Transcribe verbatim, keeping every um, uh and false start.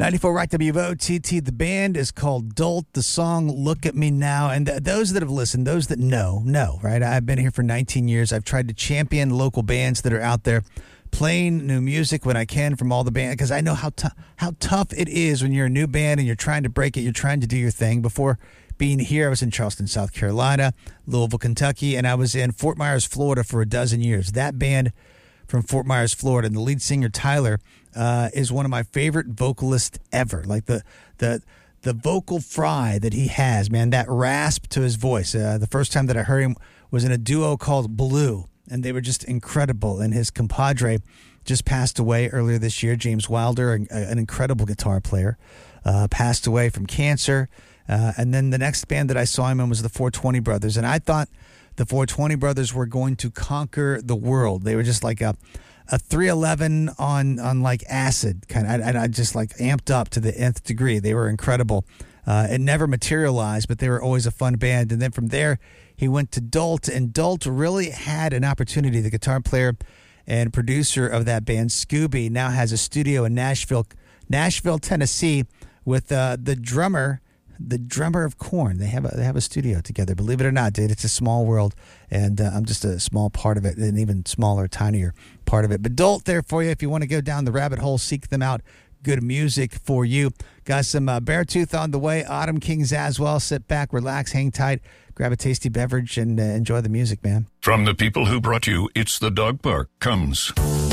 ninety-four Rock W O T T. The band is called Dolt. The song, Look at Me Now. And th- those that have listened, those that know, know, right? I've been here for nineteen years. I've tried to champion local bands that are out there playing new music when I can from all the bands, because I know how, t- how tough it is when you're a new band and you're trying to break it. You're trying to do your thing. Before being here, I was in Charleston, South Carolina, Louisville, Kentucky, and I was in Fort Myers, Florida for a dozen years. That band from Fort Myers, Florida, and the lead singer, Tyler, uh, is one of my favorite vocalists ever. Like the the the vocal fry that he has, man, that rasp to his voice. Uh, the first time that I heard him was in a duo called Blue, and they were just incredible. And his compadre just passed away earlier this year, James Wilder, an, an incredible guitar player, uh, passed away from cancer. Uh, and then the next band that I saw him in was the four twenty Brothers, and I thought the four twenty Brothers were going to conquer the world. They were just like a a three eleven on on like acid kind of, and I just like amped up to the nth degree. They were incredible. Uh, it never materialized, but they were always a fun band. And then from there, he went to Dolt, and Dolt really had an opportunity. The guitar player and producer of that band, Scooby, now has a studio in Nashville, Nashville, Tennessee, with uh, the drummer. The drummer of Korn. They have a they have a studio together. Believe it or not, dude, it's a small world, and uh, I'm just a small part of it, an even smaller, tinier part of it. But Dolt there for you if you want to go down the rabbit hole. Seek them out. Good music for you. Got some uh, Beartooth on the way. Autumn Kings as well. Sit back, relax, hang tight, grab a tasty beverage, and uh, enjoy the music, man. From the people who brought you It's the Dog Park comes